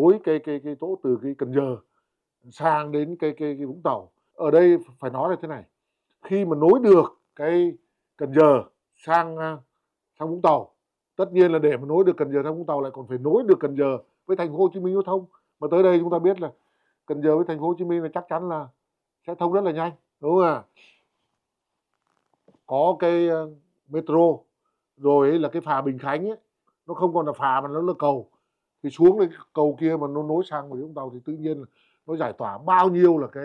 nối cái chỗ từ cái Cần Giờ sang đến cái Vũng Tàu. Ở đây phải nói là thế này, khi mà nối được cái Cần Giờ sang sang Vũng Tàu, tất nhiên là để mà nối được Cần Giờ sang Vũng Tàu lại còn phải nối được Cần Giờ với thành phố Hồ Chí Minh lưu thông, mà tới đây chúng ta biết là Cần Giờ với thành phố Hồ Chí Minh là chắc chắn là sẽ thông rất là nhanh, đúng không ạ? Có cái metro rồi ấy, là cái phà Bình Khánh ấy, nó không còn là phà mà nó là cầu, thì xuống cái cầu kia mà nó nối sang Vũng Tàu thì tự nhiên là nó giải tỏa bao nhiêu là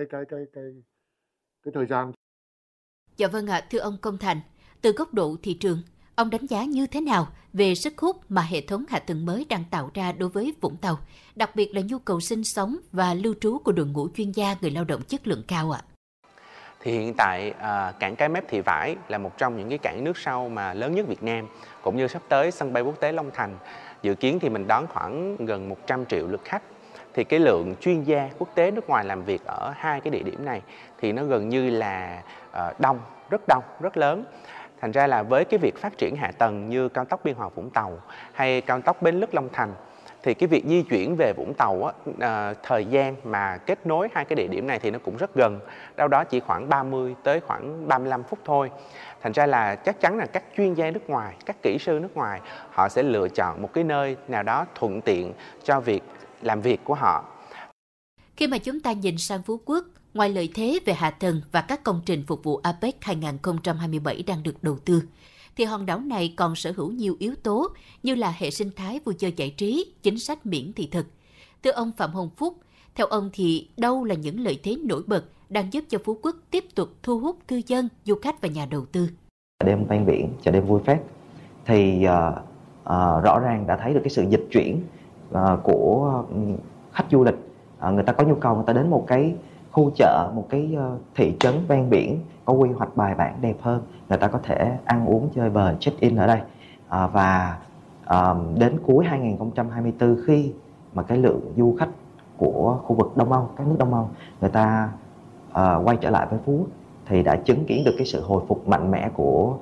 cái thời gian. Dạ vâng ạ, thưa ông Công Thành, từ góc độ thị trường, ông đánh giá như thế nào về sức hút mà hệ thống hạ tầng mới đang tạo ra đối với Vũng Tàu, đặc biệt là nhu cầu sinh sống và lưu trú của đội ngũ chuyên gia, người lao động chất lượng cao ạ? Thì hiện tại cảng Cái Mép Thị Vải là một trong những cái cảng nước sâu mà lớn nhất Việt Nam, cũng như sắp tới sân bay quốc tế Long Thành. Dự kiến thì mình đón khoảng gần 100 triệu lượt khách. Thì cái lượng chuyên gia quốc tế nước ngoài làm việc ở hai cái địa điểm này thì nó gần như là đông, rất lớn. Thành ra là với cái việc phát triển hạ tầng như cao tốc Biên Hòa Vũng Tàu hay cao tốc Bến Lức Long Thành, thì cái việc di chuyển về Vũng Tàu thời gian mà kết nối hai cái địa điểm này thì nó cũng rất gần, đâu đó chỉ khoảng 30 tới khoảng 35 phút thôi. Thành ra là chắc chắn là các chuyên gia nước ngoài, các kỹ sư nước ngoài, họ sẽ lựa chọn một cái nơi nào đó thuận tiện cho việc làm việc của họ. Khi mà chúng ta nhìn sang Phú Quốc, ngoài lợi thế về hạ tầng và các công trình phục vụ APEC 2027 đang được đầu tư, thì hòn đảo này còn sở hữu nhiều yếu tố như là hệ sinh thái vui chơi giải trí, chính sách miễn thị thực. Thưa ông Phạm Hồng Phúc, theo ông thì đâu là những lợi thế nổi bật đang giúp cho Phú Quốc tiếp tục thu hút cư dân, du khách và nhà đầu tư? Đêm ven biển, chợ đêm vui phết thì rõ ràng đã thấy được cái sự dịch chuyển của khách du lịch. Người ta có nhu cầu, người ta đến một cái khu chợ, một cái thị trấn ven biển có quy hoạch bài bản đẹp hơn, người ta có thể ăn uống chơi bời, check-in ở đây. Và đến cuối 2024, khi mà cái lượng du khách của khu vực Đông Âu, các nước Đông Âu, người ta quay trở lại với Phú Quốc, thì đã chứng kiến được cái sự hồi phục mạnh mẽ của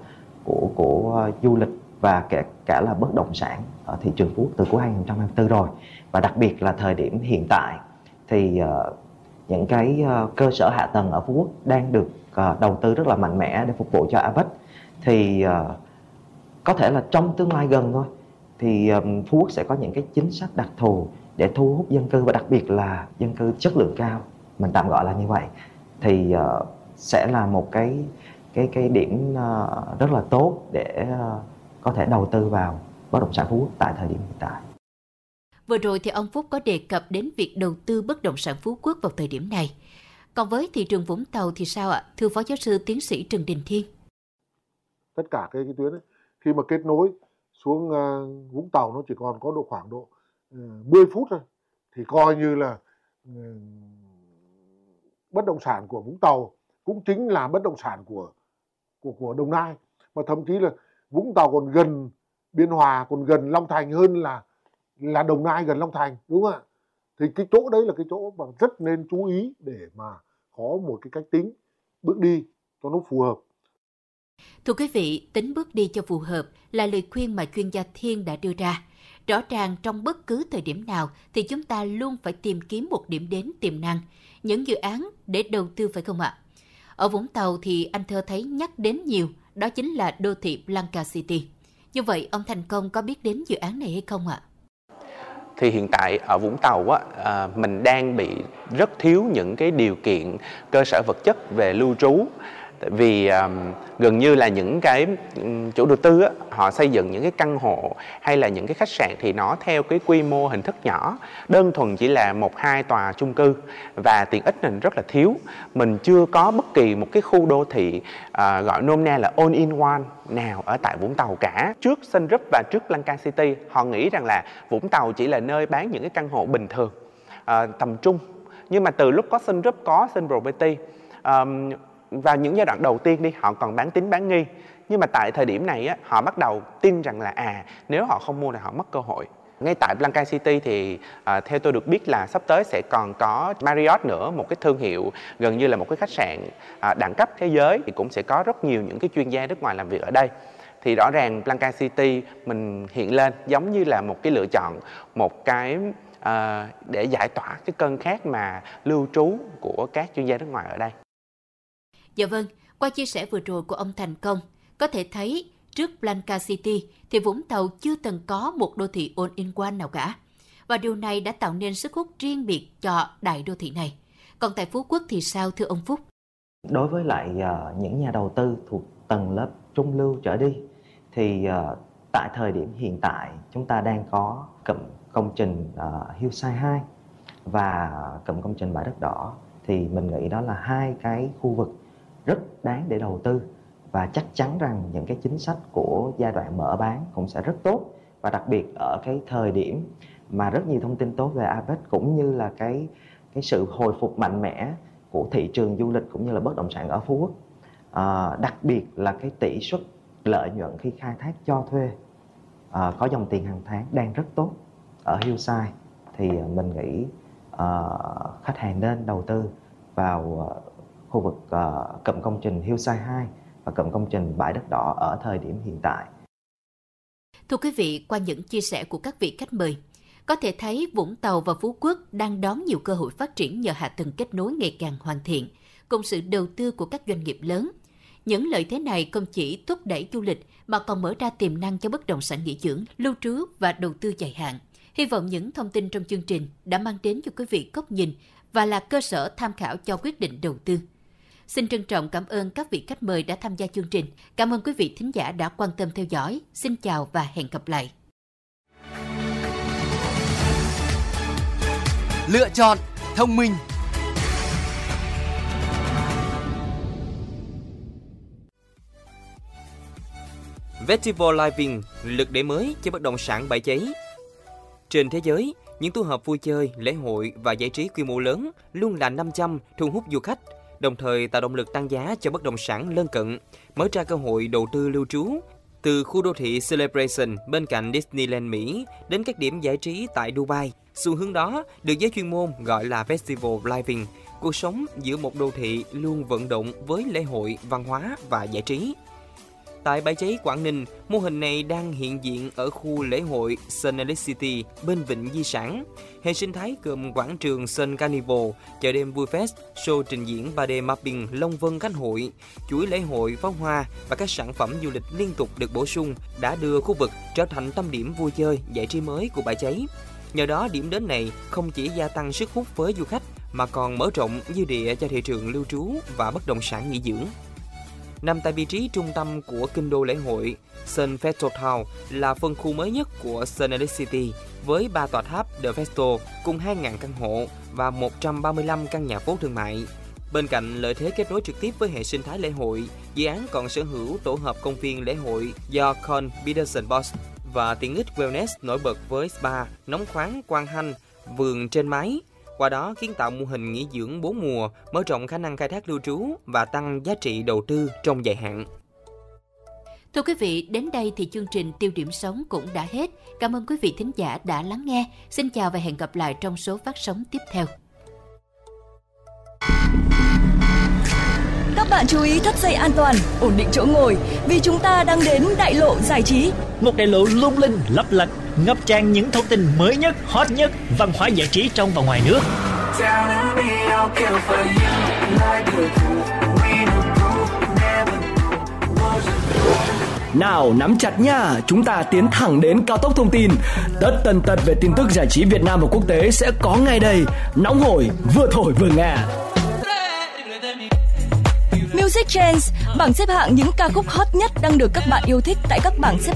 du lịch và kể cả là bất động sản ở thị trường Phú Quốc từ cuối 2024 rồi. Và đặc biệt là thời điểm hiện tại thì những cái cơ sở hạ tầng ở Phú Quốc đang được đầu tư rất là mạnh mẽ để phục vụ cho APEC. Thì có thể là trong tương lai gần thôi thì Phú Quốc sẽ có những cái chính sách đặc thù để thu hút dân cư, và đặc biệt là dân cư chất lượng cao, mình tạm gọi là như vậy, thì sẽ là một cái điểm rất là tốt để có thể đầu tư vào bất động sản Phú Quốc tại thời điểm hiện tại. Vừa rồi thì ông Phúc có đề cập đến việc đầu tư bất động sản Phú Quốc vào thời điểm này. Còn với thị trường Vũng Tàu thì sao ạ? Thưa Phó Giáo sư Tiến sĩ Trần Đình Thiên. Tất cả cái tuyến ấy, khi mà kết nối xuống Vũng Tàu nó chỉ còn có khoảng độ 10 phút thôi, thì coi như là bất động sản của Vũng Tàu cũng chính là bất động sản của Đồng Nai, mà thậm chí là Vũng Tàu còn gần Biên Hòa, còn gần Long Thành hơn là Đồng Nai gần Long Thành, đúng không ạ? Thì cái chỗ đấy là cái chỗ mà rất nên chú ý để mà có một cái cách tính bước đi cho nó phù hợp. Thưa quý vị, tính bước đi cho phù hợp là lời khuyên mà chuyên gia Thiên đã đưa ra. Rõ ràng trong bất cứ thời điểm nào thì chúng ta luôn phải tìm kiếm một điểm đến tiềm năng, những dự án để đầu tư, phải không ạ? Ở Vũng Tàu thì anh Thơ thấy nhắc đến nhiều, đó chính là đô thị Blanca City. Như vậy, ông Thành Công có biết đến dự án này hay không ạ? Thì hiện tại ở Vũng Tàu mình đang bị rất thiếu những cái điều kiện cơ sở vật chất về lưu trú. Tại vì gần như là những cái chủ đầu tư họ xây dựng những cái căn hộ hay là những cái khách sạn thì nó theo cái quy mô hình thức nhỏ, đơn thuần chỉ là 1-2 tòa chung cư, và tiện ích mình rất là thiếu. Mình chưa có bất kỳ một cái khu đô thị gọi nôm na là all in one nào ở tại Vũng Tàu cả. Trước Sun Group và trước Blanca City, họ nghĩ rằng là Vũng Tàu chỉ là nơi bán những cái căn hộ bình thường, tầm trung. Nhưng mà từ lúc có Sun Group, có Sun Property, và những giai đoạn đầu tiên họ còn bán tín bán nghi. Nhưng mà tại thời điểm này họ bắt đầu tin rằng là nếu họ không mua thì họ mất cơ hội. Ngay tại Blanca City thì theo tôi được biết là sắp tới sẽ còn có Marriott nữa, một cái thương hiệu gần như là một cái khách sạn đẳng cấp thế giới, thì cũng sẽ có rất nhiều những cái chuyên gia nước ngoài làm việc ở đây. Thì rõ ràng Blanca City mình hiện lên giống như là một cái lựa chọn, một cái để giải tỏa cái cơn khát mà lưu trú của các chuyên gia nước ngoài ở đây. Dạ vâng, qua chia sẻ vừa rồi của ông Thành Công, có thể thấy trước Blanca City thì Vũng Tàu chưa từng có một đô thị all-in-one nào cả. Và điều này đã tạo nên sức hút riêng biệt cho đại đô thị này. Còn tại Phú Quốc thì sao thưa ông Phúc? Đối với lại những nhà đầu tư thuộc tầng lớp trung lưu trở đi thì tại thời điểm hiện tại chúng ta đang có cụm công trình Hillside 2 và cụm công trình Bãi Đất Đỏ, thì mình nghĩ đó là hai cái khu vực rất đáng để đầu tư, và chắc chắn rằng những cái chính sách của giai đoạn mở bán cũng sẽ rất tốt, và đặc biệt ở cái thời điểm mà rất nhiều thông tin tốt về APEC cũng như là cái sự hồi phục mạnh mẽ của thị trường du lịch cũng như là bất động sản ở Phú Quốc. Đặc biệt là cái tỷ suất lợi nhuận khi khai thác cho thuê có dòng tiền hàng tháng đang rất tốt ở Hillside, thì mình nghĩ khách hàng nên đầu tư vào khu vực cụm công trình Hillside 2 và cụm công trình Bãi Đất Đỏ ở thời điểm hiện tại. Thưa quý vị, qua những chia sẻ của các vị khách mời, có thể thấy Vũng Tàu và Phú Quốc đang đón nhiều cơ hội phát triển nhờ hạ tầng kết nối ngày càng hoàn thiện, cùng sự đầu tư của các doanh nghiệp lớn. Những lợi thế này không chỉ thúc đẩy du lịch mà còn mở ra tiềm năng cho bất động sản nghỉ dưỡng, lưu trú và đầu tư dài hạn. Hy vọng những thông tin trong chương trình đã mang đến cho quý vị góc nhìn và là cơ sở tham khảo cho quyết định đầu tư. Xin trân trọng cảm ơn các vị khách mời đã tham gia chương trình. Cảm ơn quý vị thính giả đã quan tâm theo dõi. Xin chào và hẹn gặp lại. Lựa chọn thông minh. Festival Living, lực đẩy mới cho bất động sản Bãi Cháy. Trên thế giới, những tổ hợp vui chơi, lễ hội và giải trí quy mô lớn luôn là nam châm thu hút du khách, đồng thời tạo động lực tăng giá cho bất động sản lân cận, mở ra cơ hội đầu tư lưu trú. Từ khu đô thị Celebration bên cạnh Disneyland Mỹ đến các điểm giải trí tại Dubai, xu hướng đó được giới chuyên môn gọi là Festival Living, cuộc sống giữa một đô thị luôn vận động với lễ hội, văn hóa và giải trí. Tại Bãi Cháy, Quảng Ninh, mô hình này đang hiện diện ở khu lễ hội Sun City bên Vịnh Di Sản. Hệ sinh thái gồm quảng trường Sun Carnival, chợ đêm Vui Fest, show trình diễn 3D mapping Long Vân Khánh Hội, chuỗi lễ hội pháo hoa và các sản phẩm du lịch liên tục được bổ sung đã đưa khu vực trở thành tâm điểm vui chơi, giải trí mới của Bãi Cháy. Nhờ đó, điểm đến này không chỉ gia tăng sức hút với du khách mà còn mở rộng dư địa cho thị trường lưu trú và bất động sản nghỉ dưỡng. Nằm tại vị trí trung tâm của kinh đô lễ hội, Sun Festival Town là phân khu mới nhất của Sun City với 3 tòa tháp The Festival cùng 2.000 căn hộ và 135 căn nhà phố thương mại. Bên cạnh lợi thế kết nối trực tiếp với hệ sinh thái lễ hội, dự án còn sở hữu tổ hợp công viên lễ hội do Con Peterson Boss và tiện ích wellness nổi bật với spa, nóng khoáng Quang Hanh, vườn trên mái. Qua đó kiến tạo mô hình nghỉ dưỡng 4 mùa, mở rộng khả năng khai thác lưu trú và tăng giá trị đầu tư trong dài hạn. Thưa quý vị, đến đây thì chương trình Tiêu điểm sống cũng đã hết. Cảm ơn quý vị thính giả đã lắng nghe. Xin chào và hẹn gặp lại trong số phát sóng tiếp theo. Các bạn chú ý thắt dây an toàn, ổn định chỗ ngồi vì chúng ta đang đến đại lộ giải trí. Một đại lộ lung linh, lấp lánh, ngập tràn những thông tin mới nhất, hot nhất, văn hóa giải trí trong và ngoài nước. Nào nắm chặt nha, chúng ta tiến thẳng đến cao tốc thông tin. Tất tần tật về tin tức giải trí Việt Nam và quốc tế sẽ có ngay đây. Nóng hổi, vừa thổi vừa nghe. Music Trends, bảng xếp hạng những ca khúc hot nhất đang được các bạn yêu thích tại các bảng xếp hạng